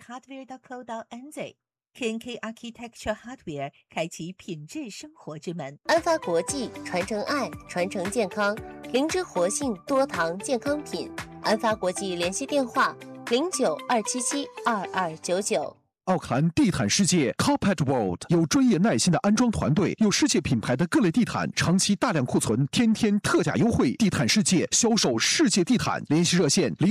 KNK Architecture Hardware 开启品质生活之门。 安发国际传承爱，传承健康，灵芝活性多糖健康品。安发国际联系电话0927722299。 奥克兰地毯世界 Carpet World 有专业耐心的安装团队，有世界品牌的各类地毯，长期大量库存，天天特价优惠。地毯世界销售世界地毯，联系热线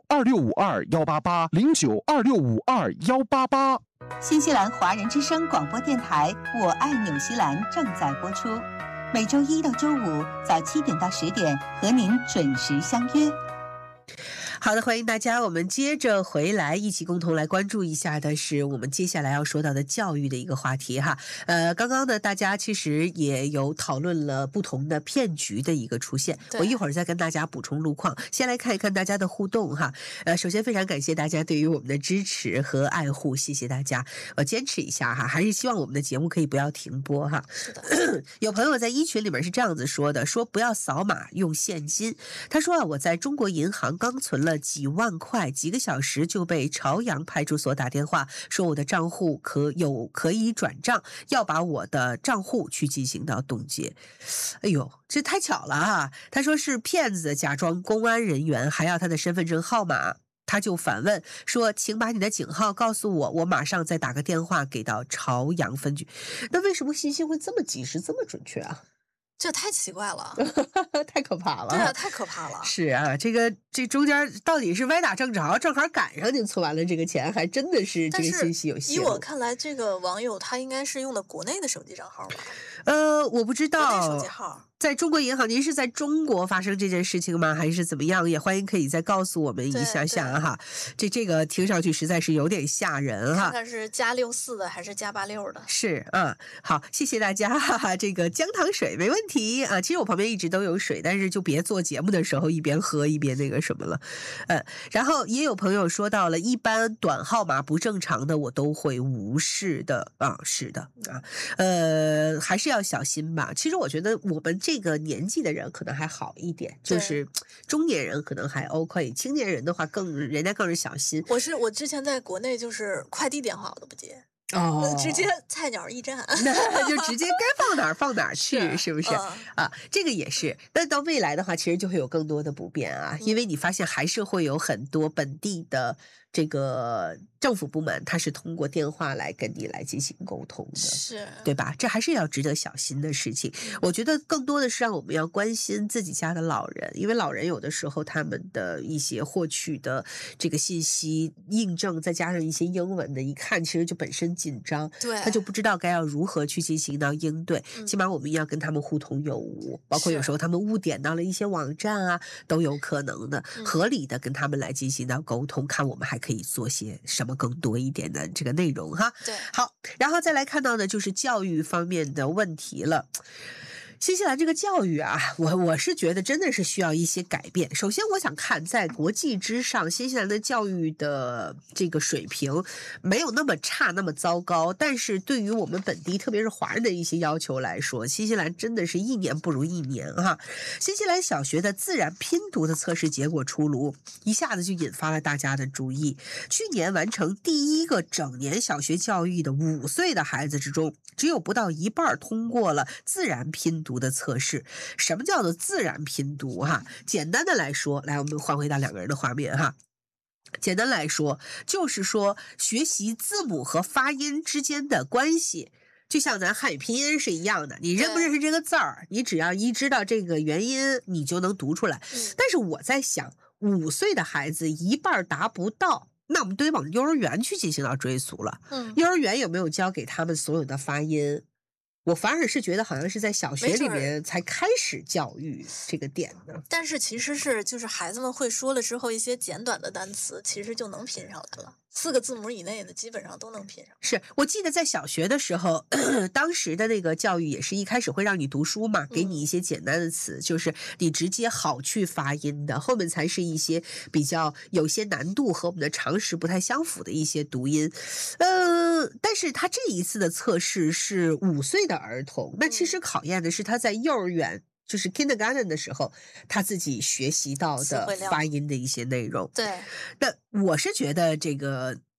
092652188，092652188。 新西兰华人之声广播电台《我爱纽西兰》正在播出，每周一到周五早7点到10点和您准时相约。好的，欢迎大家，我们接着回来一起共同来关注一下的是我们接下来要说到的教育的一个话题哈。刚刚呢大家其实也有讨论了不同的骗局的一个出现，我一会儿再跟大家补充路况。先来看一看大家的互动哈。首先非常感谢大家对于我们的支持和爱护，谢谢大家。坚持一下哈，还是希望我们的节目可以不要停播哈。 是的。 有朋友在群里面是这样子说的，说不要扫码用现金。他说啊，我在中国银行刚存了几万块，几个小时就被朝阳派出所打电话说我的账户可以转账，要把我的账户去进行到冻结。哎呦，这太巧了哈！他说是骗子假装公安人员，还要他的身份证号码。他就反问说，请把你的警号告诉我，我马上再打个电话给到朝阳分局。那为什么信息会这么及时这么准确啊？ 这太奇怪了。 太可怕了。 对啊，太可怕了。 是啊，这中间到底是歪打正着，正好赶上您存完了这个钱，还真的是这个信息有泄露。 以我看来，这个网友他应该是用的国内的手机账号吧？ 我不知道。 国内手机号。 在中国银行，您是在中国发生这件事情吗？还是怎么样？也欢迎可以再告诉我们一下下哈。这个听上去实在是有点吓人哈。 看看是加64的还是加86的？ 是啊，好，谢谢大家哈哈。这个姜糖水没问题啊。其实我旁边一直都有水，但是就别做节目的时候一边喝一边那个什么了。然后也有朋友说到了，一般短号码不正常的我都会无视的啊。是的啊，还是要小心吧。其实我觉得我们这个年纪的人可能还好一点，就是中年人可能还 OK， 青年人的话人家更是小心。 我之前在国内就是快递电话我都不接。直接菜鸟驿站， 那就直接该放哪儿放哪儿去，是不是？啊，这个也是。那到未来的话，其实就会有更多的不便啊，因为你发现还是会有很多本地的这个政府部门，它是通过电话来跟你来进行沟通的， 是， 对吧？这还是要值得小心的事情。我觉得更多的是让我们要关心自己家的老人，因为老人有的时候他们的一些获取的这个信息印证，再加上一些英文的，一看其实就本身紧张， 对， 他就不知道该要如何去进行到应对。起码我们要跟他们互通有无，包括有时候他们误点到了一些网站啊，都有可能的，合理的跟他们来进行到沟通，看我们还可以做些什么更多一点的这个内容哈。 对， 好，然后再来看到的就是教育方面的问题了。新西兰这个教育啊，我是觉得真的是需要一些改变。首先我想看在国际之上，新西兰的教育的这个水平没有那么差那么糟糕，但是对于我们本地特别是华人的一些要求来说，新西兰真的是一年不如一年哈。新西兰小学的自然拼读的测试结果出炉，一下子就引发了大家的注意。去年完成第一个整年小学教育的5岁的孩子之中，只有不到一半通过了自然拼读的测试。什么叫做自然拼读哈？简单的来说，来我们换回到2个人的画面哈。简单来说，就是说学习字母和发音之间的关系，就像咱汉语拼音是一样的，你认不认识这个字儿，你只要一知道这个元音，你就能读出来。但是我在想，5岁的孩子一半达不到，那我们得往幼儿园去进行到追溯了。幼儿园有没有教给他们所有的发音？我反而是觉得好像是在小学里面才开始教育这个点的。 但是其实是就是孩子们会说了之后，一些简短的单词其实就能拼上来了。4个字母以内的基本上都能拼上。 是我记得在小学的时候，当时的那个教育也是一开始会让你读书嘛，给你一些简单的词，就是你直接好去发音的，后面才是一些比较有些难度和我们的常识不太相符的一些读音。但是他这一次的测试是5岁的儿童，那其实考验的是他在幼儿园就是 kindergarten 的时候他自己学习到的发音的一些内容。 对， 那我是觉得这个